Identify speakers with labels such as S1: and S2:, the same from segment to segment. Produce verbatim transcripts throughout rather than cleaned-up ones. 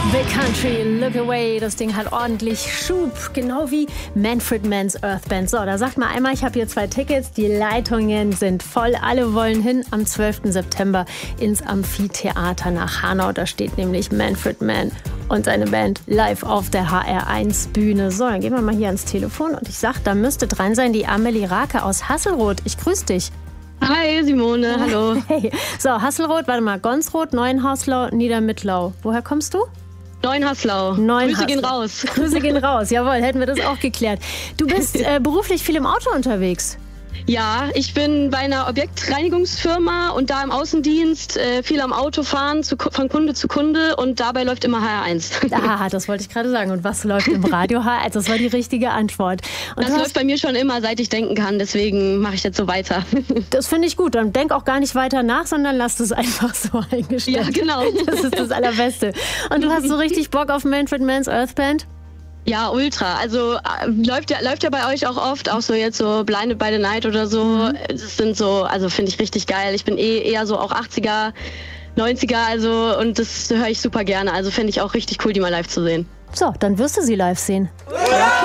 S1: Big Country, Look Away, das Ding hat ordentlich Schub, genau wie Manfred Mann's Earth Band. So, da sagt mal einmal, ich habe hier zwei Tickets, die Leitungen sind voll, alle wollen hin am zwölften September ins Amphitheater nach Hanau. Da steht nämlich Manfred Mann und seine Band live auf der H R eins Bühne. So, dann gehen wir mal hier ans Telefon und ich sag, da müsste dran sein die Amelie Rake aus Hasselroth. Ich grüße dich.
S2: Hi Simone, hallo.
S1: Hey. So, Hasselroth, warte mal, Gonsroth, Neuenhauslau, Niedermittlau. Woher kommst du?
S2: Neuenhaslau.
S1: Neuenhaslau.
S2: Grüße gehen raus.
S1: Grüße gehen raus, jawohl, hätten wir das auch geklärt. Du bist äh, beruflich viel im Auto unterwegs.
S2: Ja, ich bin bei einer Objektreinigungsfirma und da im Außendienst äh, viel am Auto fahren, zu, von Kunde zu Kunde und dabei läuft immer H R eins.
S1: Ah, das wollte ich gerade sagen. Und was läuft im Radio H R eins? Das war die richtige Antwort. Und
S2: das
S1: läuft
S2: hast... bei mir schon immer, seit ich denken kann, deswegen mache ich jetzt so weiter.
S1: Das finde ich gut. Dann denk auch gar nicht weiter nach, sondern lass es einfach so eingestellt.
S2: Ja, genau.
S1: Das ist das Allerbeste. Und du hast so richtig Bock auf Manfred Mann's Earth Band?
S2: Ja, ultra. Also äh, läuft ja läuft ja bei euch auch oft, auch so jetzt so Blinded by the Night oder so. Mhm. Das sind so, also finde ich richtig geil. Ich bin eh eher so auch achtziger, neunziger, also und das höre ich super gerne. Also finde ich auch richtig cool, die mal live zu sehen.
S1: So, dann wirst du sie live sehen.
S2: Ja.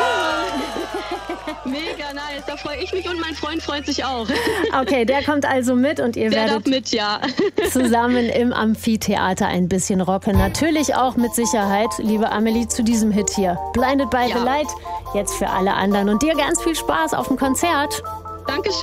S2: Mega nice, da freue ich mich und mein Freund freut sich auch.
S1: Okay, der kommt also mit und ihr
S2: der
S1: werdet
S2: darf mit, ja.
S1: zusammen im Amphitheater ein bisschen rocken. Natürlich auch mit Sicherheit, liebe Amelie, zu diesem Hit hier. Blinded by
S2: ja.
S1: the Light, jetzt für alle anderen. Und dir ganz viel Spaß auf dem Konzert.
S2: Dankeschön.